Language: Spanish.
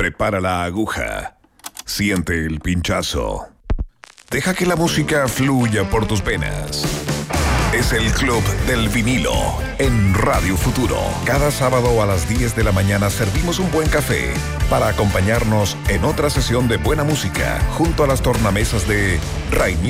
Prepara la aguja. Siente el pinchazo. Deja que la música fluya por tus venas. Es el Club del Vinilo en Radio Futuro. Cada sábado a las 10 de la mañana servimos un buen café para acompañarnos en otra sesión de buena música junto a las tornamesas de Rainier